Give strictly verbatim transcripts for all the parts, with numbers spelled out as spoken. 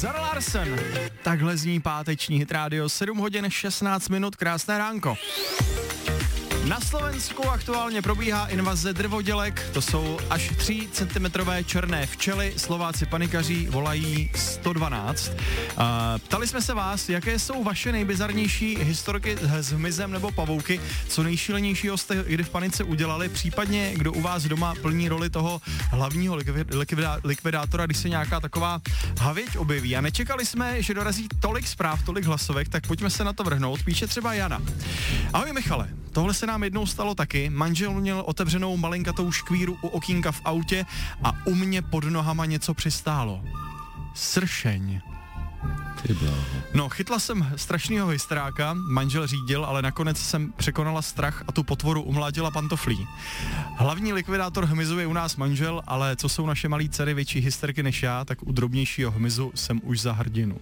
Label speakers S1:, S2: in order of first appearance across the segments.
S1: Zara Larsson. Takhle zní páteční Hit Radio, sedm hodin šestnáct minut, krásné ránko. Na Slovensku aktuálně probíhá invaze drvodělek, to jsou až tři centimetrové černé včely, Slováci panikaří, volají sto dvanáct. Uh, ptali jsme se vás, jaké jsou vaše nejbizarnější historky s hmyzem nebo pavouky, co nejšílenějšího jste kdy v panice udělali, případně kdo u vás doma plní roli toho hlavního likvidá- likvidátora, když se nějaká taková havěť objeví. A nečekali jsme, že dorazí tolik zpráv, tolik hlasovek, tak pojďme se na to vrhnout, píše třeba Jana. Ahoj Michale, tohle se nám jednou stalo taky. Manžel měl otevřenou malinkatou škvíru u okýnka v autě a u mě pod nohama něco přistálo. Sršeň. No, chytla jsem strašnýho hystráka, manžel řídil, ale nakonec jsem překonala strach a tu potvoru umlátila pantoflí. Hlavní likvidátor hmyzu je u nás manžel, ale co jsou naše malý dcery větší hysterky než já, tak u drobnějšího hmyzu jsem už za hrdinu.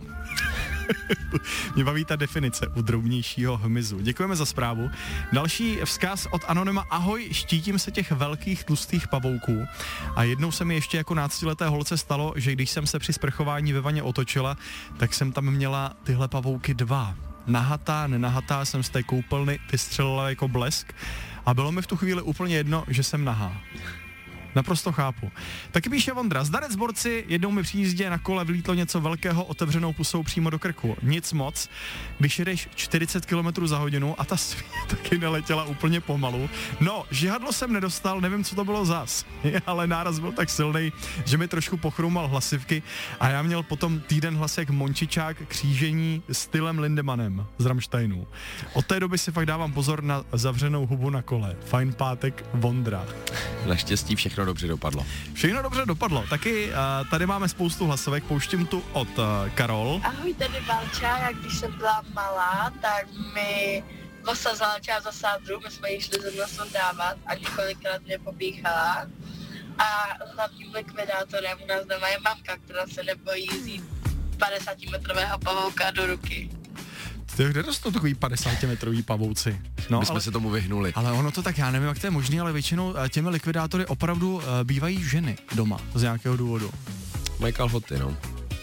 S1: Mě baví ta definice u drobnějšího hmyzu. Děkujeme za zprávu. Další vzkaz od Anonyma. Ahoj, štítím se těch velkých tlustých pavouků. A jednou se mi ještě jako náctileté holce stalo, že když jsem se při sprchování ve vaně otočila, tak jsem tam měla tyhle pavouky dva. Nahatá, nenahatá jsem z té koupelny vystřelila jako blesk a bylo mi v tu chvíli úplně jedno, že jsem nahá. Naprosto chápu. Taky píše Vondra, zdarec borci, jednou mi při jízdě na kole vlítlo něco velkého otevřenou pusou přímo do krku. Nic moc, když jedeš čtyřicet kilometrů za hodinu a ta svíň taky neletěla úplně pomalu. No, žihadlo jsem nedostal, nevím, co to bylo zas, ale náraz byl tak silný, že mi trošku pochroumal hlasivky a já měl potom týden hlas jak Mončičák křížení s Tylem Lindemanem z Rammsteinů. Od té doby si fakt dávám pozor na zavřenou hubu na kole. Fajn pátek, Vondra.
S2: Naštěstí všechno dobře dopadlo.
S1: Všechno dobře dopadlo. Taky uh, tady máme spoustu hlasovek, pouštím tu od uh, Karol.
S3: Ahoj, tady Valča, jak když jsem byla malá, tak mi vosa zalečila za sádru, my jsme ji šli ze mnou dávat a několikrát mě popíchala. A hlavním likvidátorem u nás doma je mamka, která se nebojí vzít padesátimetrového pavouka do ruky.
S1: Kde rostou takový padesátimetrový pavouci? No,
S2: My jsme
S1: ale,
S2: se tomu vyhnuli.
S1: Ale ono to tak, já nevím, jak to je možné, ale většinou těmi likvidátory opravdu uh, bývají ženy doma z nějakého důvodu.
S2: Mají kalhoty, no.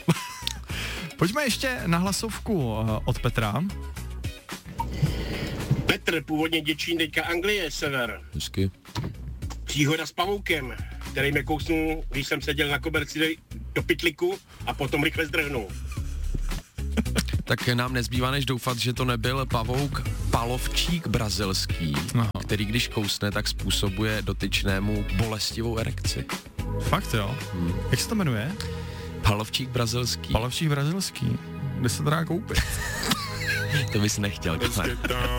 S1: Pojďme ještě na hlasovku uh, od Petra.
S4: Petr, původně Děčín, teďka Anglie, sever.
S2: Hezky.
S4: Příhoda s pavoukem, který mě kousnul, když jsem seděl na koberci do pytliku a potom rychle zdrhnul.
S2: Tak nám nezbývá než doufat, že to nebyl pavouk palovčík brazilský,
S1: Aha.
S2: který když kousne, tak způsobuje dotyčnému bolestivou erekci.
S1: Fakt jo? Hmm. Jak se to jmenuje?
S2: Palovčík brazilský.
S1: Palovčík brazilský. Kde se to dá koupit?
S2: To bys nechtěl.